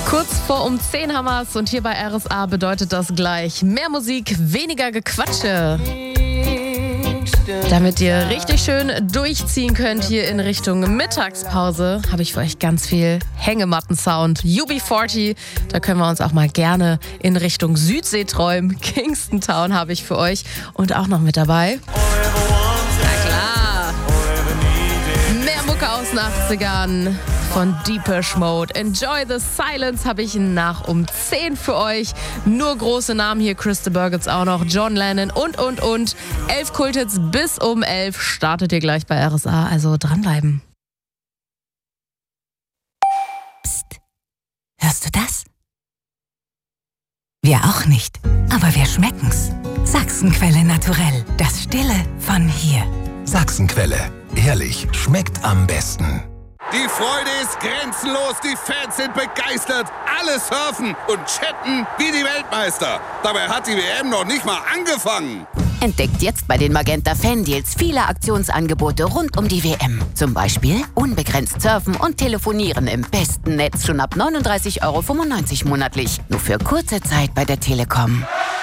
Kurz vor um 10 haben wir's und hier bei RSA bedeutet das gleich mehr Musik, weniger Gequatsche. Damit ihr richtig schön durchziehen könnt hier in Richtung Mittagspause, habe ich für euch ganz viel Hängematten-Sound. UB40, da können wir uns auch mal gerne in Richtung Südsee träumen. Kingston Town habe ich für euch und auch noch mit dabei. Na klar. Mehr Mucke aus den 80ern von Depeche Mode. Enjoy the Silence habe ich nach um 10 für euch. Nur große Namen hier. Chris de Burgh gibt's auch noch. John Lennon und. 11 Kulthits bis um 11 startet ihr gleich bei RSA. Also dranbleiben. Psst. Hörst du das? Wir auch nicht. Aber wir schmecken's. Sachsenquelle Naturell. Das Stille von hier. Sachsenquelle. Ehrlich, schmeckt am besten. Die Freude ist grenzenlos, die Fans sind begeistert, alle surfen und chatten wie die Weltmeister. Dabei hat die WM noch nicht mal angefangen. Entdeckt jetzt bei den Magenta Fan-Deals viele Aktionsangebote rund um die WM. Zum Beispiel unbegrenzt surfen und telefonieren im besten Netz schon ab 39,95 € monatlich. Nur für kurze Zeit bei der Telekom.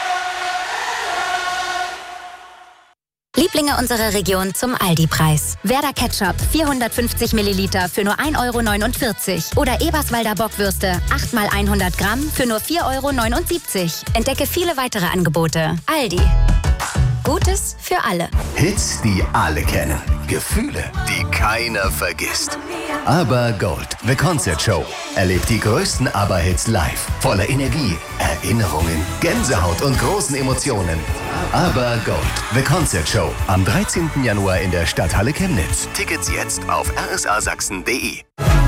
Lieblinge unserer Region zum Aldi-Preis. Werder Ketchup 450 Milliliter für nur 1,49 € oder Eberswalder Bockwürste 8 x 100 Gramm für nur 4,79 €. Entdecke viele weitere Angebote. Aldi. Gutes für alle. Hits, die alle kennen. Gefühle, die keiner vergisst. Aber Gold, The Concert Show. Erlebt die größten ABBA-Hits live. Voller Energie, Erinnerungen, Gänsehaut und großen Emotionen. Aber Gold, The Concert Show. Am 13. Januar in der Stadthalle Chemnitz. Tickets jetzt auf rsasachsen.de.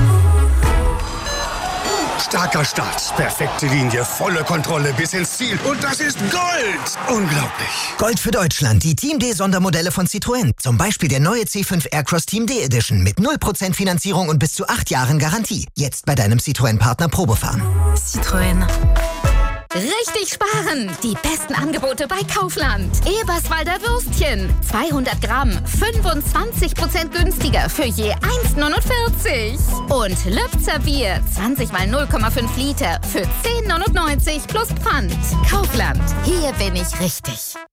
Starker Start, perfekte Linie, volle Kontrolle bis ins Ziel. Und das ist Gold! Unglaublich. Gold für Deutschland, die Team D Sondermodelle von Citroën. Zum Beispiel der neue C5 Aircross Team D Edition mit 0% Finanzierung und bis zu 8 Jahren Garantie. Jetzt bei deinem Citroën-Partner Probefahren. Citroën. Richtig sparen! Die besten Angebote bei Kaufland. Eberswalder Würstchen. 200 Gramm. 25% günstiger für je 1,49 €. Und Lübzer Bier. 20 mal 0,5 Liter für 10,99 € plus Pfand. Kaufland. Hier bin ich richtig.